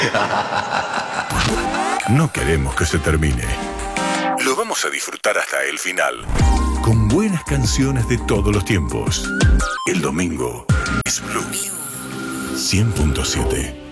No queremos que se termine. Lo vamos a disfrutar hasta el final. Con buenas canciones de todos los tiempos. El domingo es Blue 100.7.